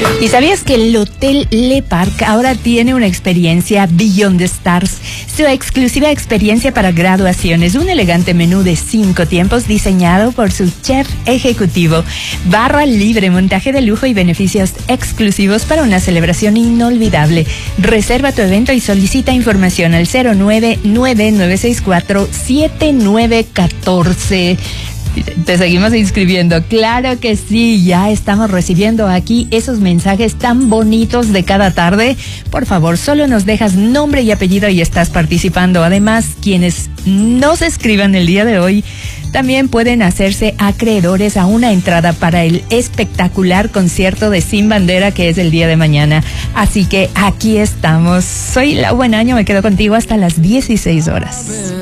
¿Y sabías que el Hotel Le Parc ahora tiene una experiencia Beyond the Stars? Su exclusiva experiencia para graduaciones, un elegante menú de 5 tiempos diseñado por su chef ejecutivo, barra libre, montaje de lujo y beneficios exclusivos para una celebración inolvidable. Reserva tu evento y solicita información al 099-964-7914. Te seguimos inscribiendo, claro que sí, ya estamos recibiendo aquí esos mensajes tan bonitos de cada tarde. Por favor, solo nos dejas nombre y apellido y estás participando. Además, quienes nos escriban el día de hoy también pueden hacerse acreedores a una entrada para el espectacular concierto de Sin Bandera que es el día de mañana. Así que aquí estamos. Soy Lau Buenaño, me quedo contigo hasta las 16 horas.